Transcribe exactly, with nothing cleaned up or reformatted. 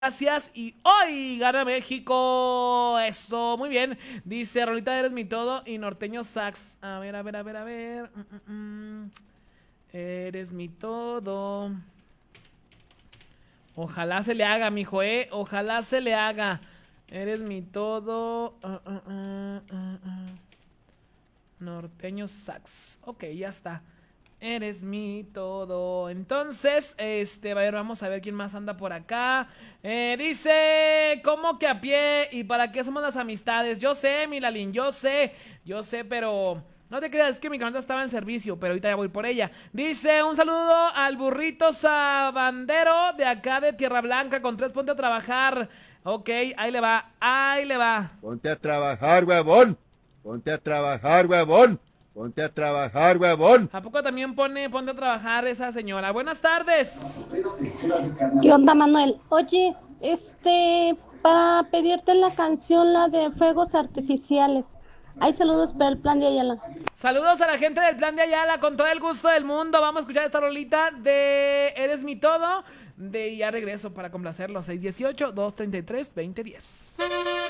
Gracias y hoy gana México. Eso, muy bien. Dice Rolita, eres mi todo y norteño sax. A ver, a ver, a ver, a ver. Mm, mm, mm. Eres mi todo. Ojalá se le haga, mijo, eh. Ojalá se le haga. Eres mi todo. Uh, uh, uh, uh, uh. Norteño sax. Ok, ya está. Eres mi todo. Entonces, este, a ver, vamos a ver quién más anda por acá. Eh, dice, ¿cómo que a pie? ¿Y para qué somos las amistades? Yo sé, Milalín, yo sé, yo sé, pero no te creas, es que mi camioneta estaba en servicio, pero ahorita ya voy por ella. Dice, un saludo al burrito sabandero de acá de Tierra Blanca con tres, ponte a trabajar. Ok, ahí le va, ahí le va. Ponte a trabajar, huevón. Ponte a trabajar, huevón. Ponte a trabajar, huevón. ¿A poco también pone, ponte a trabajar esa señora? Buenas tardes. ¿Qué onda, Manuel? Oye, este, para pedirte la canción, la de Fuegos Artificiales. Hay saludos para el plan de Ayala. Saludos a la gente del plan de Ayala, con todo el gusto del mundo. Vamos a escuchar esta rolita de Eres mi todo. De ya regreso para complacerlo. seis uno ocho, dos tres tres, dos cero uno cero.